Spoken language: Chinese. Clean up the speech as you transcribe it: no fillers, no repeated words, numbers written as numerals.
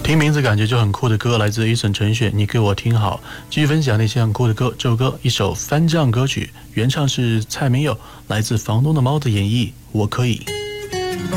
听名字感觉就很酷的歌，来自Eason陈雪，你给我听好。继续分享那些很酷的歌，这首歌一首翻唱歌曲，原唱是蔡明佑，来自房东的猫的演绎，我可以。